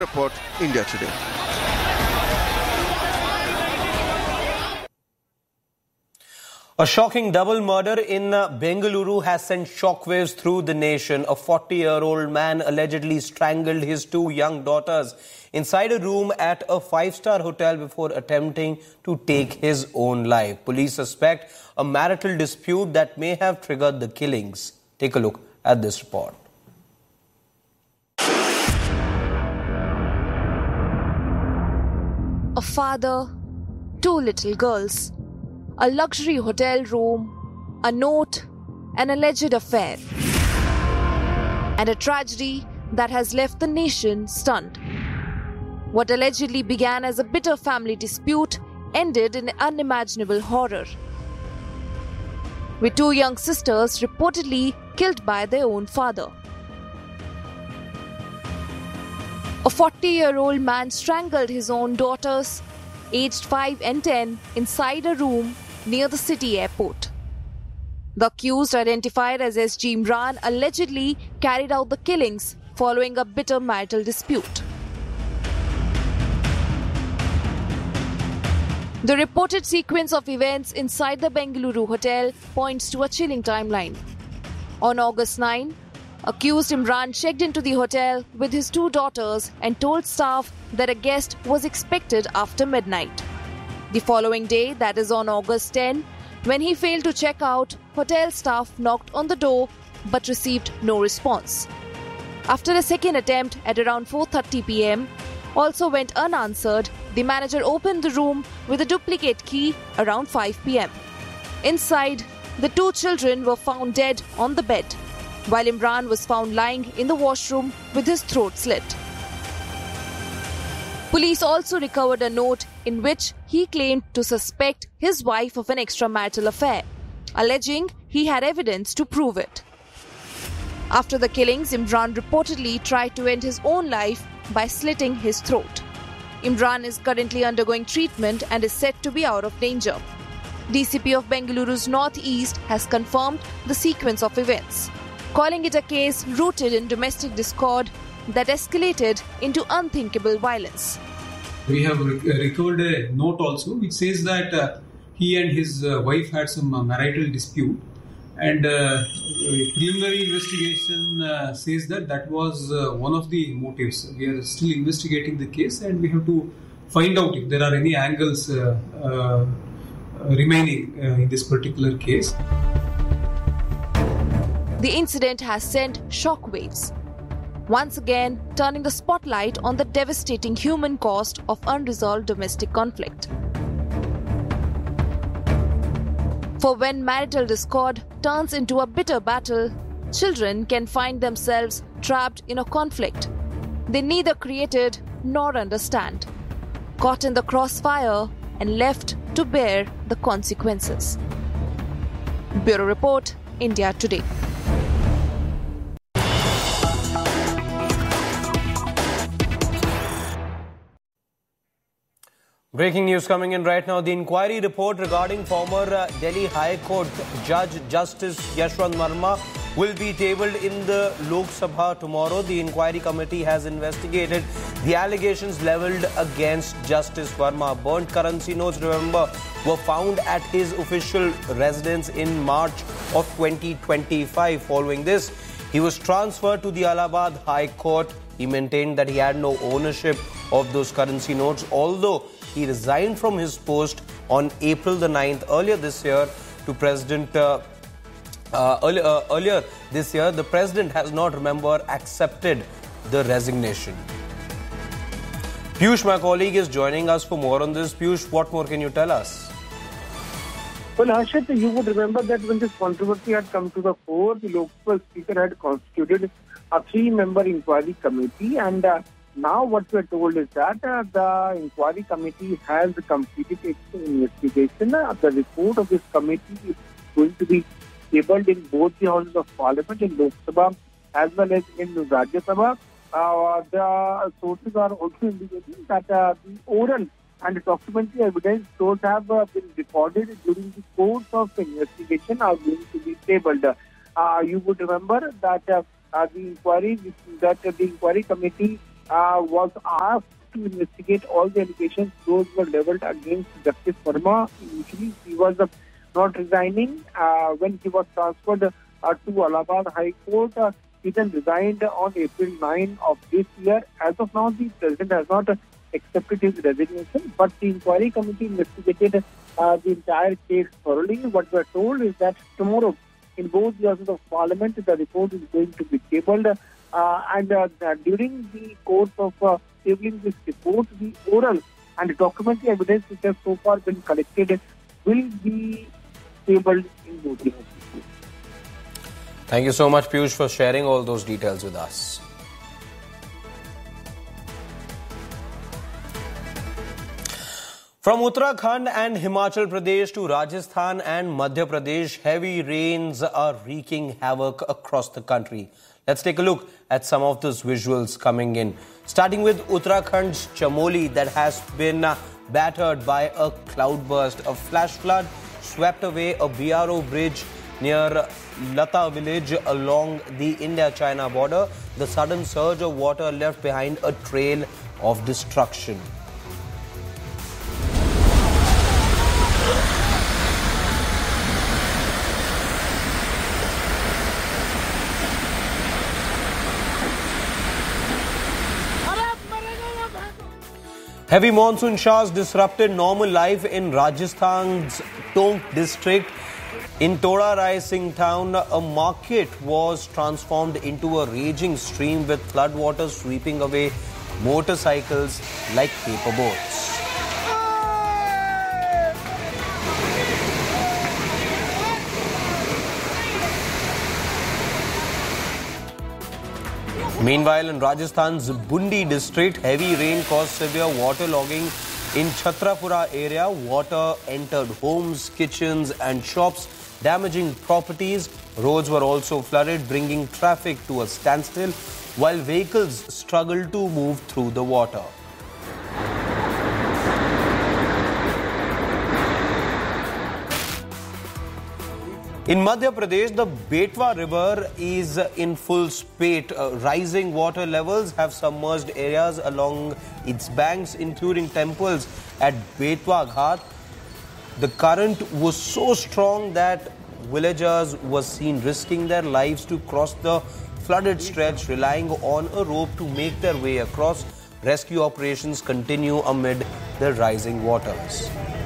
Report India Today. A shocking double murder in Bengaluru has sent shockwaves through the nation. A 40-year-old man allegedly strangled his two young daughters inside a room at a five-star hotel before attempting to take his own life. Police suspect a marital dispute that may have triggered the killings. Take a look at this report. A father, two little girls, a luxury hotel room, a note, an alleged affair, and a tragedy that has left the nation stunned. What allegedly began as a bitter family dispute ended in unimaginable horror, with two young sisters reportedly killed by their own father. A 40-year-old man strangled his own daughters, aged 5 and 10, inside a room near the city airport. The accused, identified as SG Imran, allegedly carried out the killings following a bitter marital dispute. The reported sequence of events inside the Bengaluru hotel points to a chilling timeline. On August 9, accused Imran checked into the hotel with his two daughters and told staff that a guest was expected after midnight. The following day, that is on August 10, when he failed to check out, hotel staff knocked on the door but received no response. After a second attempt at around 4:30 p.m. also went unanswered, the manager opened the room with a duplicate key around 5 p.m. Inside, the two children were found dead on the bed, while Imran was found lying in the washroom with his throat slit. Police also recovered a note in which he claimed to suspect his wife of an extramarital affair, alleging he had evidence to prove it. After the killings, Imran reportedly tried to end his own life by slitting his throat. Imran is currently undergoing treatment and is said to be out of danger. DCP of Bengaluru's Northeast has confirmed the sequence of events, calling it a case rooted in domestic discord that escalated into unthinkable violence. We have recovered a note also which says that he and his wife had some marital dispute, and preliminary investigation says that was one of the motives. We are still investigating the case and we have to find out if there are any angles remaining in this particular case. The incident has sent shockwaves, once again turning the spotlight on the devastating human cost of unresolved domestic conflict. For when marital discord turns into a bitter battle, children can find themselves trapped in a conflict they neither created nor understand, caught in the crossfire and left to bear the consequences. Bureau Report, India Today. Breaking news coming in right now. The inquiry report regarding former Delhi High Court Judge Justice Yashwant Verma will be tabled in the Lok Sabha tomorrow. The inquiry committee has investigated the allegations levelled against Justice Verma. Burnt currency notes, remember, were found at his official residence in March of 2025. Following this, he was transferred to the Allahabad High Court. He maintained that he had no ownership of those currency notes, although he resigned from his post on April the 9th. Earlier this year, the president has not, remember, accepted the resignation. Piyush, my colleague, is joining us for more on this. Piyush, what more can you tell us? Well, Harshit, you would remember that when this controversy had come to the fore, the Lok Sabha Speaker had constituted a 3-member inquiry committee, and now what we are told is that the inquiry committee has completed its investigation. The report of this committee is going to be tabled in both the houses of parliament, in Lok Sabha as well as in Rajya Sabha. The sources are also indicating that the oral and documentary evidence those have been recorded during the course of the investigation are going to be tabled. You would remember that the inquiry committee was asked to investigate all the allegations those were leveled against Justice Verma. Initially, he was not resigning. When he was transferred to Allahabad High Court, he then resigned on April 9 of this year. As of now, the president has not accepted his resignation, but the inquiry committee investigated the entire case thoroughly. What we are told is that tomorrow, in both the houses of parliament, the report is going to be tabled, and during the course of tabling this report, the oral and documentary evidence which has so far been collected will be tabled in both the houses. Thank you so much, Piyush, for sharing all those details with us. From Uttarakhand and Himachal Pradesh to Rajasthan and Madhya Pradesh, heavy rains are wreaking havoc across the country. Let's take a look at some of those visuals coming in. Starting with Uttarakhand's Chamoli that has been battered by a cloudburst. A flash flood swept away a BRO bridge near Lata village along the India-China border. The sudden surge of water left behind a trail of destruction. Heavy monsoon showers disrupted normal life in Rajasthan's Tonk district. In Toda Rai Singh town, a market was transformed into a raging stream with floodwater sweeping away motorcycles like paper boats. Meanwhile, in Rajasthan's Bundi district, heavy rain caused severe waterlogging in Chhatrapura area. Water entered homes, kitchens and shops, damaging properties. Roads were also flooded, bringing traffic to a standstill, while vehicles struggled to move through the water. In Madhya Pradesh, the Betwa river is in full spate. Rising water levels have submerged areas along its banks, including temples at Betwa Ghat. The current was so strong that villagers were seen risking their lives to cross the flooded stretch, relying on a rope to make their way across. Rescue operations continue amid the rising waters.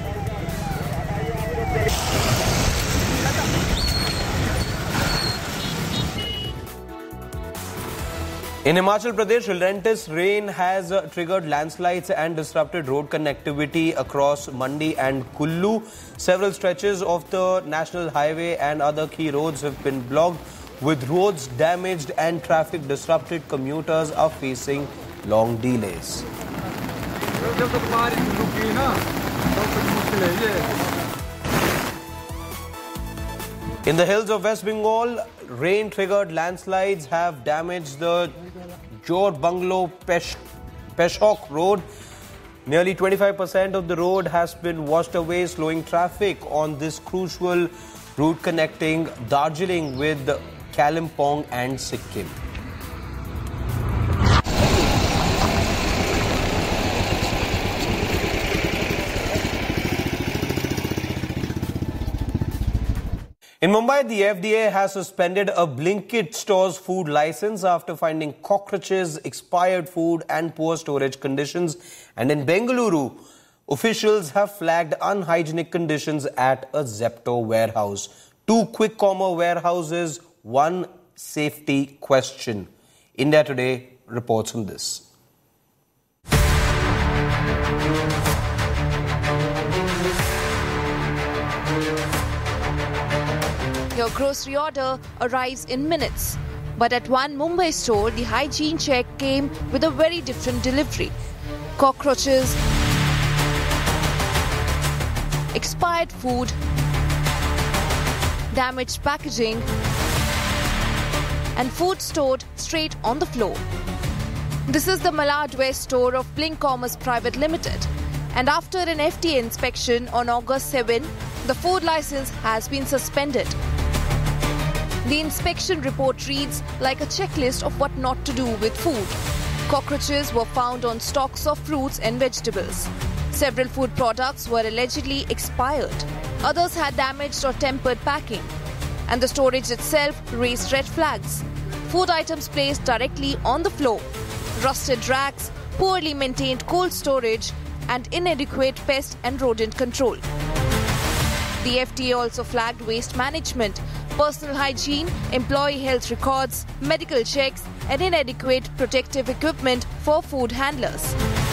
In Himachal Pradesh, relentless rain has triggered landslides and disrupted road connectivity across Mandi and Kullu. Several stretches of the national highway and other key roads have been blocked. With roads damaged and traffic disrupted, commuters are facing long delays. In the hills of West Bengal, rain-triggered landslides have damaged the Jor Bungalow Peshok Road. Nearly 25% of the road has been washed away, slowing traffic on this crucial route connecting Darjeeling with Kalimpong and Sikkim. In Mumbai, the FDA has suspended a Blinkit store's food license after finding cockroaches, expired food and poor storage conditions. And in Bengaluru, officials have flagged unhygienic conditions at a Zepto warehouse. 2 quick commerce warehouses, 1 safety question. India Today reports on this. Your grocery order arrives in minutes. But at one Mumbai store, the hygiene check came with a very different delivery. Cockroaches, expired food, damaged packaging, and food stored straight on the floor. This is the Malad West store of Blink Commerce Private Limited. And after an FDA inspection on August 7, the food license has been suspended. The inspection report reads like a checklist of what not to do with food. Cockroaches were found on stalks of fruits and vegetables. Several food products were allegedly expired. Others had damaged or tempered packing. And the storage itself raised red flags. Food items placed directly on the floor. Rusted racks, poorly maintained cold storage, and inadequate pest and rodent control. The FTA also flagged waste management, personal hygiene, employee health records, medical checks, and inadequate protective equipment for food handlers.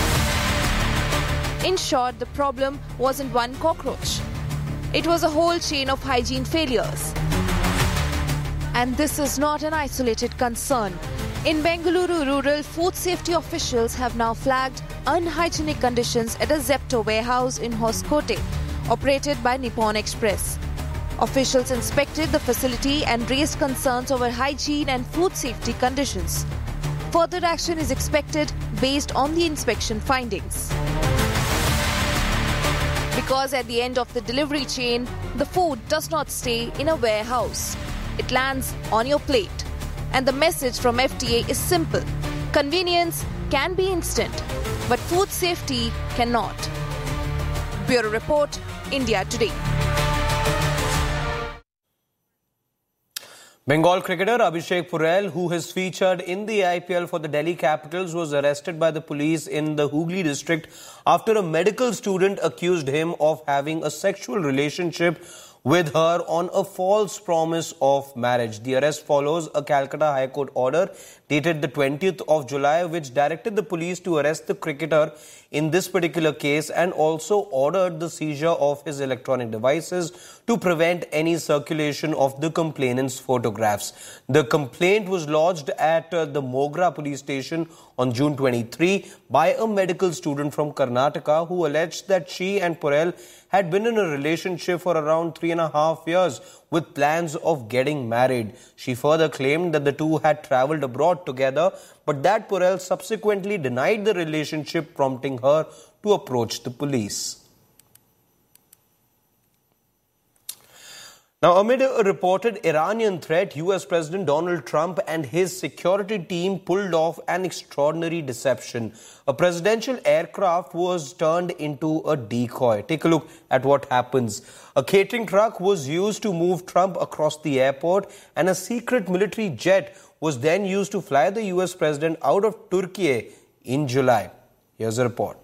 In short, the problem wasn't one cockroach. It was a whole chain of hygiene failures. And this is not an isolated concern. In Bengaluru rural, food safety officials have now flagged unhygienic conditions at a Zepto warehouse in Hoskote, operated by Nippon Express. Officials inspected the facility and raised concerns over hygiene and food safety conditions. Further action is expected based on the inspection findings. Because at the end of the delivery chain, the food does not stay in a warehouse. It lands on your plate. And the message from FTA is simple. Convenience can be instant, but food safety cannot. Bureau Report, India Today. Bengal cricketer Abhishek Purell, who has featured in the IPL for the Delhi Capitals, was arrested by the police in the Hooghly district after a medical student accused him of having a sexual relationship with her on a false promise of marriage. The arrest follows a Calcutta High Court order dated the 20th of July, which directed the police to arrest the cricketer in this particular case and also ordered the seizure of his electronic devices to prevent any circulation of the complainant's photographs. The complaint was lodged at the Mogra police station on June 23 by a medical student from Karnataka who alleged that she and Purell had been in a relationship for around 3.5 years with plans of getting married. She further claimed that the two had travelled abroad together, but that Purell subsequently denied the relationship, prompting her to approach the police. Now, amid a reported Iranian threat, US President Donald Trump and his security team pulled off an extraordinary deception. A presidential aircraft was turned into a decoy. Take a look at what happens. A catering truck was used to move Trump across the airport, and a secret military jet was then used to fly the US president out of Turkey in July. Here's a report.